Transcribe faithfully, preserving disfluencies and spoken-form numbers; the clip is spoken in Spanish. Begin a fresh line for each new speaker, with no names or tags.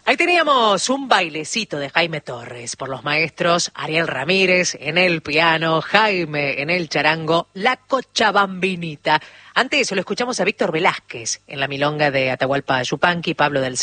Ahí teníamos un bailecito de Jaime Torres por los maestros Ariel Ramírez en el piano, Jaime en el charango, la Cochabambinita. Antes lo escuchamos a Víctor Velázquez en la milonga de Atahualpa Yupanqui, Pablo del